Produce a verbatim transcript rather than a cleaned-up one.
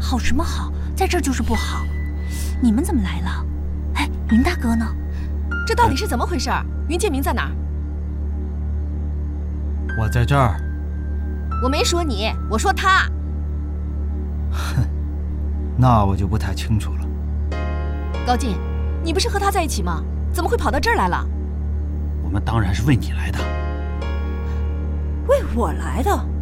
好什么好，在这儿就是不好。你们怎么来了？哎，云大哥呢？ 这到底是怎么回事？云建明在哪儿？ 我在这儿。 我没说你，我说他。 哼，那我就不太清楚了。 高进，你不是和他在一起吗？怎么会跑到这儿来了？ 我们当然是为你来的。 为我来的？